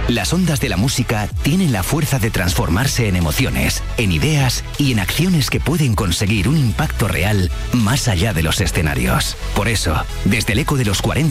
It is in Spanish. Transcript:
Las ondas de la música tienen la fuerza de transformarse en emociones, en ideas y en acciones que pueden conseguir un impacto real más allá de los escenarios. Por eso, desde el Eco de los 40